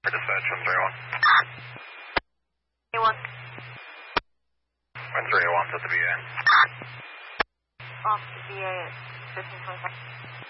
For dispatch, 131. A1. 131 to the VA. Off the VA at 1525.